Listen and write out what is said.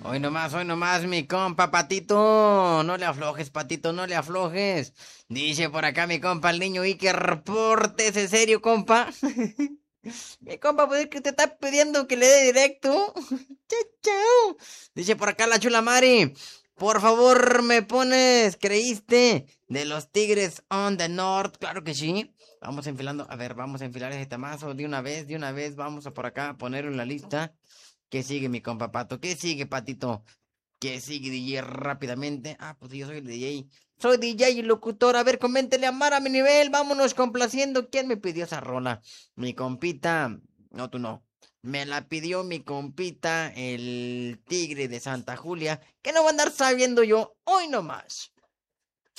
hoy nomás, mi compa, Patito. No le aflojes, Patito, no le aflojes. Dice por acá mi compa, el niño Iker, pórtese serio, compa. Mi compa, pues es que te está pidiendo que le dé directo. Chau, chau. Dice por acá la chula Mari. Por favor, me pones, ¿creíste? De los Tigres on the North. Claro que sí. Vamos enfilando. A ver, vamos a enfilar ese tamazo de una vez. Vamos a por acá a ponerlo en la lista. ¿Qué sigue, mi compa Pato? ¿Qué sigue, Patito? ¿Qué sigue, DJ? Rápidamente. Ah, pues yo soy el DJ. Soy DJ y locutor. A ver, coméntele a Mara a mi nivel. Vámonos complaciendo. ¿Quién me pidió esa rola? Mi compita. No, tú no. Me la pidió mi compita, el tigre de Santa Julia. Que no va a andar sabiendo yo hoy nomás.